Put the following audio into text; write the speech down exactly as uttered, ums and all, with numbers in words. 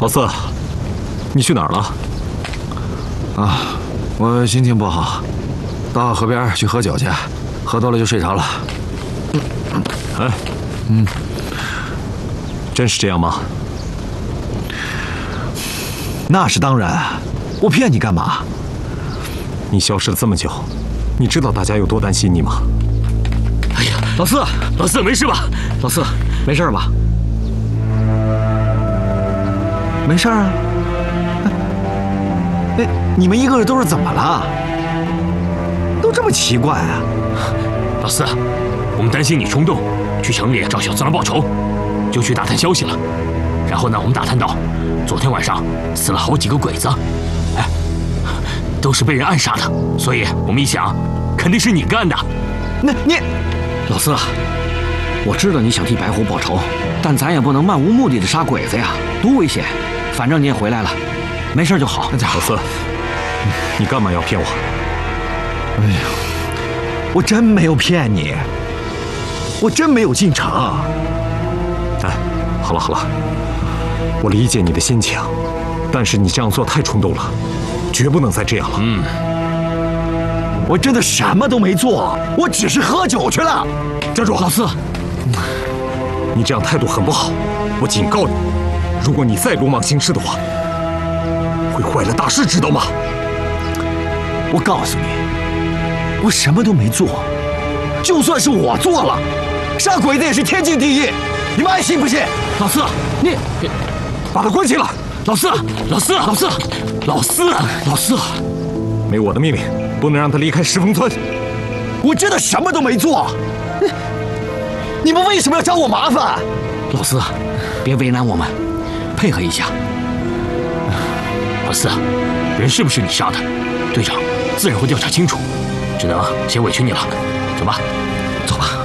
老四，你去哪儿了？ 啊，我心情不好，到河边去喝酒去，喝多了就睡着了。 哎，嗯，真是这样吗？ 那是当然，我骗你干嘛？ 你消失了这么久，你知道大家有多担心你吗？ 哎呀，老四，老四没事吧？老四，没事吧？ 没事啊。哎，你们一个个都是怎么了？都这么奇怪啊？ 老四，我们担心你冲动，去城里找小次郎报仇，就去打探消息了。然后呢，我们打探到，昨天晚上死了好几个鬼子，哎，都是被人暗杀的。所以我们一想，肯定是你干的。 那你， 老四，我知道你想替白狐报仇，但咱也不能漫无目的的杀鬼子呀，多危险！反正你也回来了，没事就好。 老四，你干嘛要骗我？ 哎呀，我真没有骗你，我真没有进城。 哎，好了好了，我理解你的心情，但是你这样做太冲动了，绝不能再这样了。 嗯， 我真的什么都没做，我只是喝酒去了。 站住，老四，你这样态度很不好，我警告你，如果你再鲁莽行事的话，会坏了大事，知道吗？ 我告诉你，我什么都没做，就算是我做了，杀鬼子也是天经地义，你们爱信不信？ 老四，你把他关起来！ 老四，老四，老四，老四，老四， 没我的命令，不能让他离开石峰村。 我真的什么都没做，你们为什么要找我麻烦？ 老四，别为难我们，配合一下。 老四，人是不是你杀的？队长自然会调查清楚，只能先委屈你了。走吧， 走吧。